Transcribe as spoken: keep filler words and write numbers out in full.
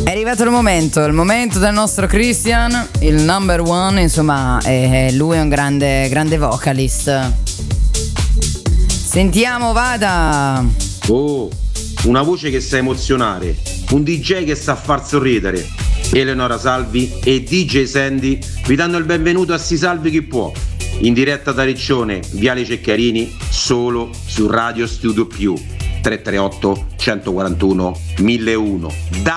È arrivato il momento, il momento del nostro Christian, il number one, insomma, eh, lui è un grande, grande vocalist. Sentiamo, vada. Oh, una voce che sa emozionare, un D J che sa far sorridere. Eleonora Salvi e D J Sandy vi danno il benvenuto a Si Salvi Chi Può, in diretta da Riccione, Viale Ceccarini, solo su Radio Studio Più tre tre otto, uno quattro uno, mille uno. Da